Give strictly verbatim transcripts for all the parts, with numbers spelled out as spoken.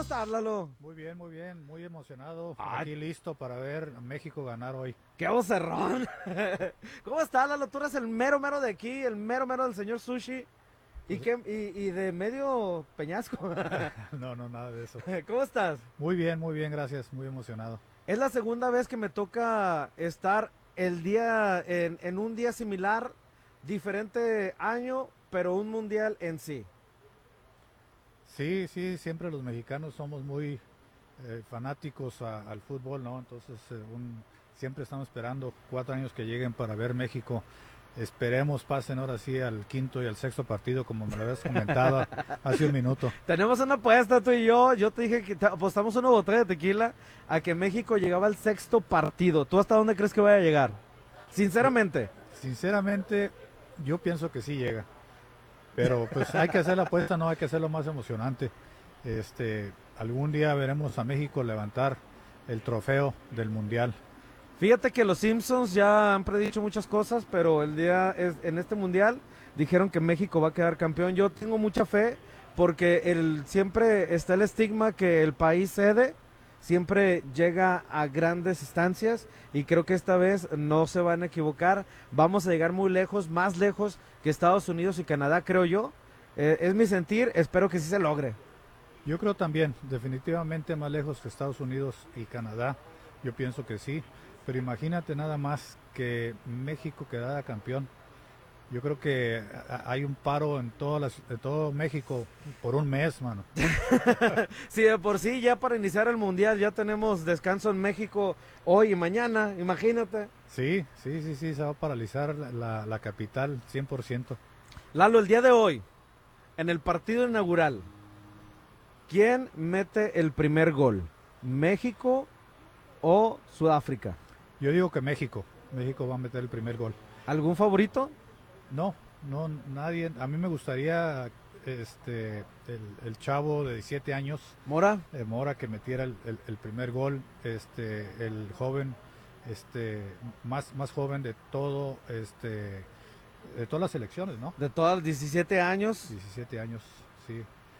estás, Lalo? Muy bien, muy bien, muy emocionado. Ay. Aquí listo para ver a México ganar hoy. ¡Qué vocerrón! ¿Cómo estás, Lalo? Tú eres el mero mero de aquí, el mero mero del señor Sushi. ¿Y, Pues- qué, y, y de medio peñasco. No, no, nada de eso. ¿Cómo estás? Muy bien, muy bien, gracias. Muy emocionado. Es la segunda vez que me toca estar el día en, en un día similar, diferente año, pero un mundial en sí. Sí, sí, siempre los mexicanos somos muy eh, fanáticos a- al fútbol, ¿no? Entonces, eh, un- siempre estamos esperando cuatro años que lleguen para ver México. Esperemos pasen ahora sí al quinto y al sexto partido, como me lo habías comentado hace un minuto. Tenemos una apuesta tú y yo. Yo te dije que te- apostamos una botella de tequila a que México llegaba al sexto partido. ¿Tú hasta dónde crees que vaya a llegar? Sinceramente. Sinceramente, yo pienso que sí llega. Pero pues hay que hacer la apuesta, no hay que hacerlo más emocionante. Este, algún día veremos a México levantar el trofeo del mundial. Fíjate que los Simpsons ya han predicho muchas cosas, pero el día es, en este mundial dijeron que México va a quedar campeón. Yo tengo mucha fe porque el, siempre está el estigma que el país sede siempre llega a grandes instancias y creo que esta vez no se van a equivocar. Vamos a llegar muy lejos, más lejos que Estados Unidos y Canadá, creo yo. Eh, es mi sentir, espero que sí se logre. Yo creo también, definitivamente más lejos que Estados Unidos y Canadá. Yo pienso que sí. Pero imagínate nada más que México quedara campeón. Yo creo que a- hay un paro en, todas las, en todo México por un mes, mano. Si de por sí ya para iniciar el mundial ya tenemos descanso en México hoy y mañana, imagínate. Sí, sí, sí, sí, se va a paralizar la, la capital cien por ciento. Lalo, el día de hoy, en el partido inaugural, ¿quién mete el primer gol? ¿México o Sudáfrica? Yo digo que México, México va a meter el primer gol. ¿Algún favorito? No, no, nadie. A mí me gustaría este el, el chavo de diecisiete años, ¿Mora? eh, Mora, que metiera el, el- el primer gol. Este, el joven, este, más, más joven de todo, este, de todas las selecciones, ¿no? De todas diecisiete años. diecisiete años, sí.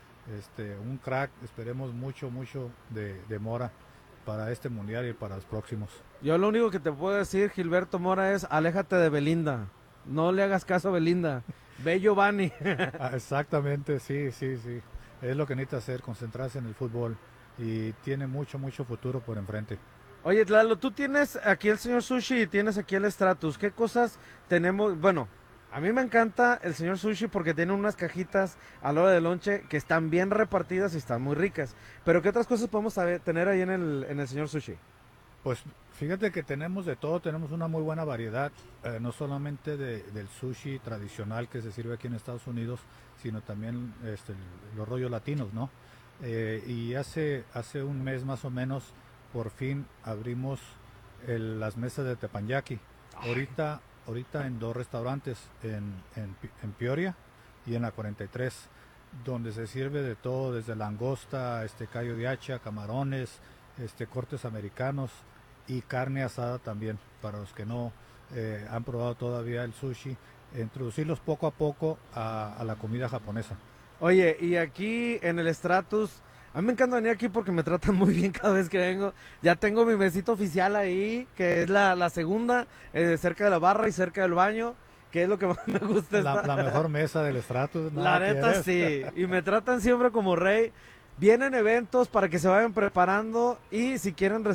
Este, un crack. Esperemos mucho, mucho de, de Mora para este mundial y para los próximos. Yo lo único que te puedo decir, Gilberto Mora, es aléjate de Belinda. No le hagas caso a Belinda. Ve Giovanni. Ah, exactamente, sí, sí, sí. Es lo que necesita hacer, concentrarse en el fútbol y tiene mucho, mucho futuro por enfrente. Oye, Lalo, tú tienes aquí el señor Sushi y tienes aquí el Stratus. ¿Qué cosas tenemos? Bueno, a mí me encanta el señor Sushi porque tiene unas cajitas a la hora del lonche que están bien repartidas y están muy ricas. Pero ¿qué otras cosas podemos saber- tener ahí en el, en el señor Sushi? Pues fíjate que tenemos de todo, tenemos una muy buena variedad, eh, no solamente de- del sushi tradicional que se sirve aquí en Estados Unidos, sino también este, los rollos latinos, ¿no? Eh, y hace, hace un mes más o menos, por fin abrimos el- las mesas de teppanyaki. Ahorita, ahorita en dos restaurantes, en, en, Pi- en Peoria y en la cuarenta y tres, donde se sirve de todo, desde langosta, este callo de hacha, camarones, este cortes americanos y carne asada también, para los que no eh, han probado todavía el sushi, introducirlos poco a poco a, a la comida japonesa. Oye, y aquí en el Stratus, a mí me encanta venir aquí porque me tratan muy bien cada vez que vengo. Ya tengo mi mesita oficial ahí, que es la, la segunda, eh, cerca de la barra y cerca del baño, que es lo que más me gusta. La, estar- la mejor mesa del Stratus. La nada que neta ver. sí, y me tratan siempre como rey. Vienen eventos para que se vayan preparando y si quieren